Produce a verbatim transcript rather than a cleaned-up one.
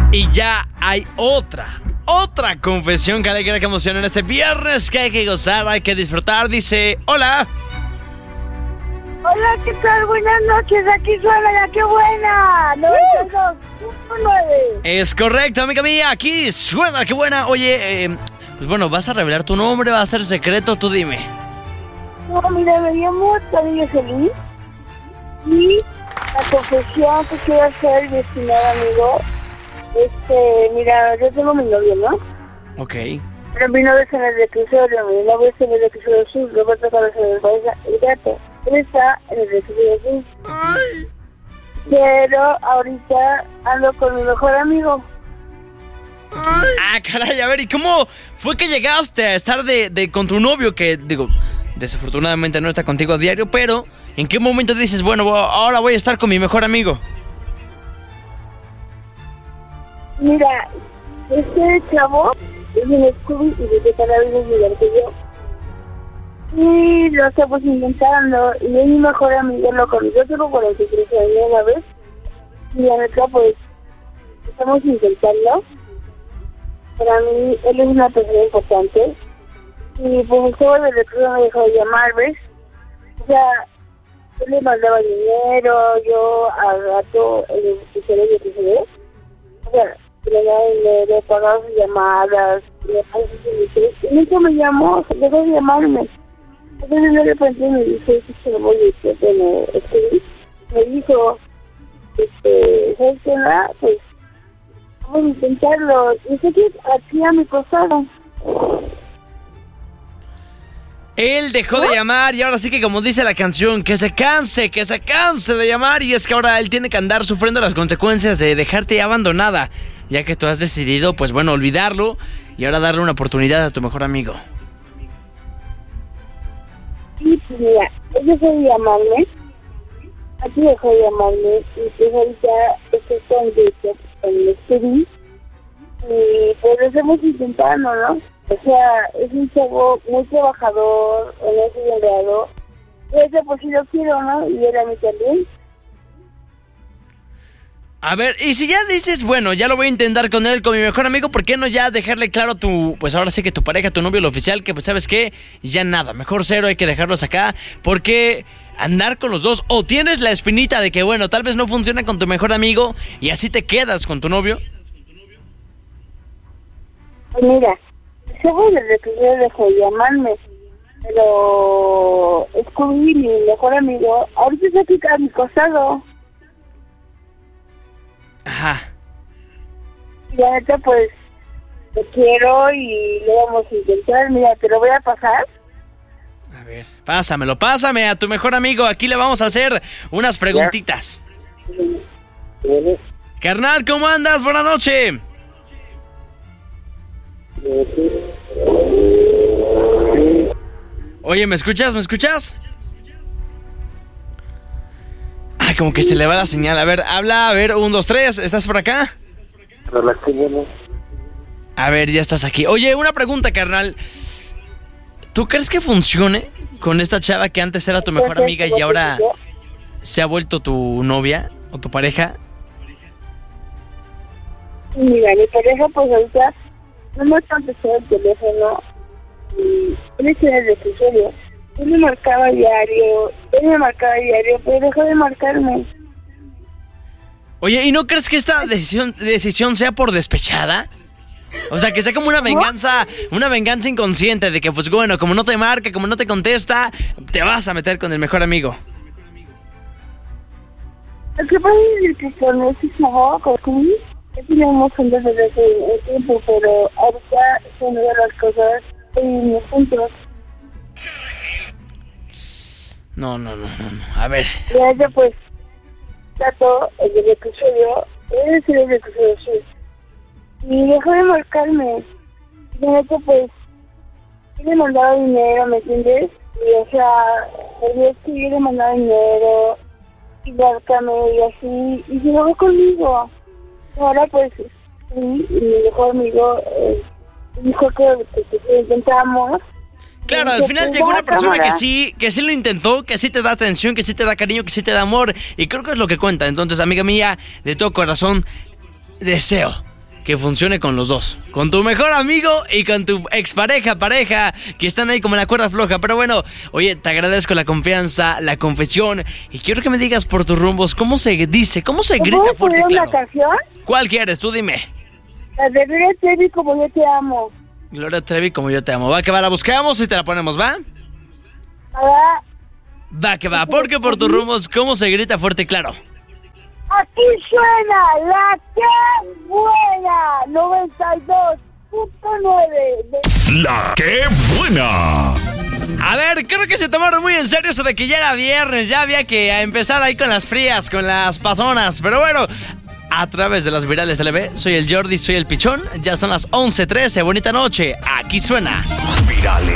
Y ya hay otra, otra confesión que alegra, que emociona en este viernes, que hay que gozar, hay que disfrutar. Dice, hola. Hola, ¿qué tal? Buenas noches, aquí suena la que buena. noventa y dos punto nueve. Es correcto, amiga mía, aquí suena la que buena. Oye, eh, pues bueno, ¿vas a revelar tu nombre? ¿Va a ser secreto? Tú dime. No, mira, me llamo Tania Feliz. Y la confesión que quiero hacer, mi estimado amigo, este, mira, yo tengo mi novio, ¿no? Ok. Pero mi novio es en el reclusorio, mi novio es en el reclusorio sur, Roberto Carlos en el País, el gato. Él está en el reclusorio sur. Ay. Pero ahorita ando con mi mejor amigo. Ay. Ah, caray, a ver, ¿y cómo fue que llegaste a estar de, de con tu novio? Que, digo, desafortunadamente no está contigo a diario, pero ¿en qué momento dices, bueno, ahora voy a estar con mi mejor amigo? Mira, este chavo es un Scooby y desde cada vez es mejor que yo. Y lo estamos intentando, y es mi mejor amigo, lo conocí, yo tengo cuarenta y tres años a la vez, y la neta, pues, estamos intentando. Para mí, él es una persona importante, y pues el juego de recursos me dejó de llamar, ¿ves? O sea, yo le mandaba dinero, yo al rato, el episodio de que se ve, o sea, le daba dinero, pagaba sus llamadas, le pagaba sus servicios, y nunca me llamó, dejó de llamarme. Entonces de repente me dice, que se voy a decir, bueno, este, me dijo, este, ¿sabes qué nada? Pues, vamos a intentarlo. Y sé que aquí a mi costado. Él dejó de llamar y ahora sí que, como dice la canción, que se canse, que se canse de llamar. Y es que ahora él tiene que andar sufriendo las consecuencias de dejarte abandonada, ya que tú has decidido, pues bueno, olvidarlo y ahora darle una oportunidad a tu mejor amigo. Sí, pues mira, él dejó de llamarme, aquí dejó de llamarme, y pues ahorita estoy con Jacob, con el estudio, y pues lo estamos intentando, ¿no? O sea, es un chavo muy trabajador, honesto y honrado, y ese pues sí lo quiero, ¿no? Y él a mí también. A ver, y si ya dices, bueno, ya lo voy a intentar con él, con mi mejor amigo, ¿por qué no ya dejarle claro a tu, pues ahora sí que tu pareja, tu novio, el oficial, que pues sabes qué, ya nada, mejor cero, hay que dejarlos acá, porque andar con los dos, o tienes la espinita de que, bueno, tal vez no funciona con tu mejor amigo y así te quedas con tu novio? Pues mira, seguro desde que yo dejó de llamarme, pero Scooby, mi mejor amigo, ahorita está aquí a mi costado. Ajá. Y la neta, pues, te quiero y lo vamos a intentar. Mira, te lo voy a pasar. A ver, pásamelo, pásame a tu mejor amigo. Aquí le vamos a hacer unas preguntitas. ¿Sí? Carnal, ¿cómo andas? Buenas noches. Oye, ¿me escuchas? ¿Me escuchas? Ay, como que se le va la señal. A ver, habla, a ver, un, dos, tres. ¿Estás por acá? A ver, ya estás aquí. Oye, una pregunta, carnal. ¿Tú crees que funcione con esta chava que antes era tu mejor amiga y ahora se ha vuelto tu novia o tu pareja? Mira, mi pareja, pues ahorita no me ha contestado el teléfono. Y él está en el reclusorio. Él me marcaba diario, él me marcaba diario, pero dejó de marcarme. Oye, ¿y no crees que esta decisión, decisión sea por despechada? O sea, que sea como una venganza, una venganza inconsciente de que, pues bueno, como no te marca, como no te contesta, te vas a meter con el mejor amigo. Lo que pasa es que con este chavo, con él, teníamos juntos desde hace un tiempo, pero ahorita son de las cosas seguimos juntos. No, no, no, no, no. A ver. Y ella, pues, trató el de reclusorio, él es el reclusorio, sí. Y dejó de marcarme. Y de hecho, pues, yo le mandaba dinero, ¿me entiendes? Y, o sea, el día que yo le mandaba dinero, y marcame, y así, y se enojó conmigo. Y ahora, pues, sí, y mi mejor amigo eh, dijo que, que, que, que intentamos. Claro, al final llegó una persona que sí, que sí lo intentó, que sí te da atención, que sí te da cariño, que sí te da amor. Y creo que es lo que cuenta. Entonces, amiga mía, de todo corazón, deseo que funcione con los dos. Con tu mejor amigo y con tu expareja, pareja, que están ahí como en la cuerda floja. Pero bueno, oye, te agradezco la confianza, la confesión. Y quiero que me digas por tus rumbos, ¿cómo se dice? ¿Cómo se grita ¿Puedo fuerte poner y una claro? canción? ¿Cuál quieres? Tú dime. La de Gloria Trevi, Como Yo Te Amo. Gloria Trevi, Como Yo Te Amo. Va que va, la buscamos y te la ponemos, ¿va? Ahora, Va que va, porque por tus rumbos, ¿cómo se grita fuerte y claro? aquí suena la que buena, noventa y dos punto nueve. La que buena. A ver, creo que se tomaron muy en serio eso de que ya era viernes, ya había que empezar ahí con las frías, con las pasonas, pero bueno, a través de las virales L B, soy el Jordi, soy el Pichón, ya son las once trece, bonita noche, aquí suena. Virales.